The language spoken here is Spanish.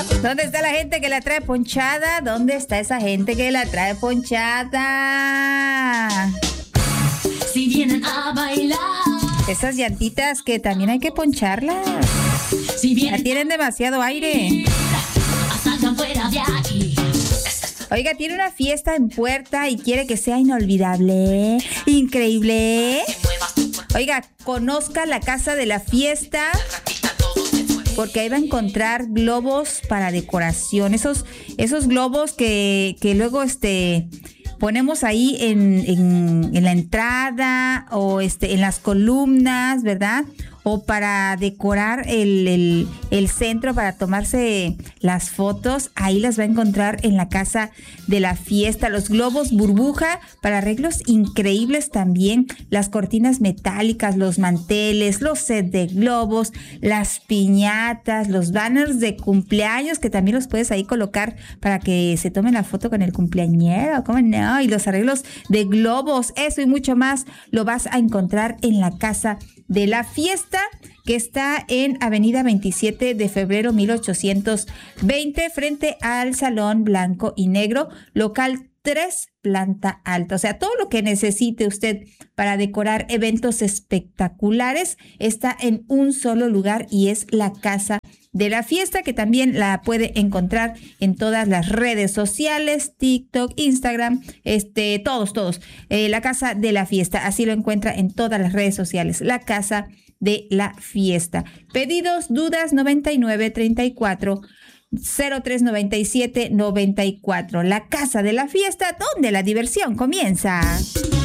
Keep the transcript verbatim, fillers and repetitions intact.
¿Dónde está la gente que la trae ponchada? ¿Dónde está esa gente que la trae ponchada? Si vienen a bailar. Esas llantitas que también hay que poncharlas. Si Ya vienen tienen demasiado aire. a salgan fuera de aquí. Oiga, tiene una fiesta en puerta y quiere que sea inolvidable, increíble. Oiga, conozca la casa de la fiesta, porque ahí va a encontrar globos para decoración. Esos, esos globos que, que luego este ponemos ahí en, en, en la entrada o este en las columnas, ¿verdad? O para decorar el, el, el centro, para tomarse las fotos, ahí las va a encontrar en la casa de la fiesta. Los globos burbuja para arreglos increíbles también, las cortinas metálicas, los manteles, los sets de globos, las piñatas, los banners de cumpleaños que también los puedes ahí colocar para que se tomen la foto con el cumpleañero, ¿cómo no? Y los arreglos de globos, eso y mucho más lo vas a encontrar en la casa de la fiesta, que está en Avenida veintisiete de febrero mil ochocientos veinte, frente al Salón Blanco y Negro, local tres, planta alta. O sea, todo lo que necesite usted para decorar eventos espectaculares está en un solo lugar y es la casa de la fiesta, que también la puede encontrar en todas las redes sociales, TikTok, Instagram, este, todos, todos. Eh, la casa de la fiesta, así lo encuentra en todas las redes sociales, la casa de la fiesta. Pedidos, dudas, noventa y nueve, treinta y cuatro, cero tres noventa y siete, noventa y cuatro. La casa de la fiesta, donde la diversión comienza.